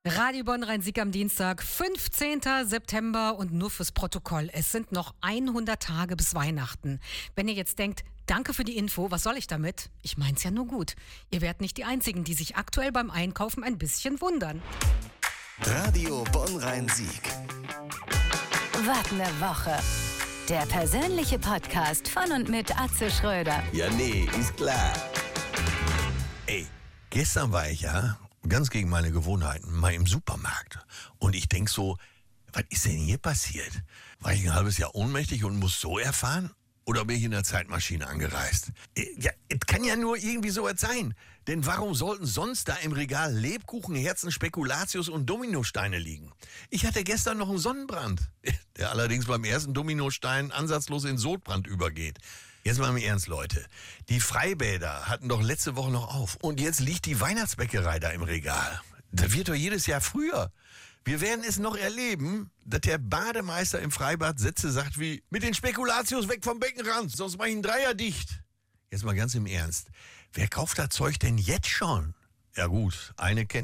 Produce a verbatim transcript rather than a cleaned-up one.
Radio Bonn Rhein-Sieg am Dienstag, fünfzehnten September und nur fürs Protokoll. Es sind noch hundert Tage bis Weihnachten. Wenn ihr jetzt denkt, danke für die Info, was soll ich damit? Ich mein's ja nur gut. Ihr werdet nicht die Einzigen, die sich aktuell beim Einkaufen ein bisschen wundern. Radio Bonn Rhein-Sieg. Was ne Woche. Der persönliche Podcast von und mit Atze Schröder. Ja, nee, ist klar. Ey, gestern war ich ja ganz gegen meine Gewohnheiten mal im Supermarkt. Und ich denk so, was ist denn hier passiert? War ich ein halbes Jahr ohnmächtig und muss so erfahren? Oder bin ich in der Zeitmaschine angereist? Ja, es kann ja nur irgendwie so was sein. Denn warum sollten sonst da im Regal Lebkuchen, Herzen, Spekulatius und Dominosteine liegen? Ich hatte gestern noch einen Sonnenbrand, der allerdings beim ersten Dominostein ansatzlos in Sodbrand übergeht. Jetzt mal im Ernst, Leute. Die Freibäder hatten doch letzte Woche noch auf. Und jetzt liegt die Weihnachtsbäckerei da im Regal. Das wird doch jedes Jahr früher. Wir werden es noch erleben, dass der Bademeister im Freibad Sätze sagt wie, mit den Spekulatius weg vom Beckenrand, sonst mach ich einen Dreier dicht. Jetzt mal ganz im Ernst. Wer kauft das Zeug denn jetzt schon? Ja gut, eine kennt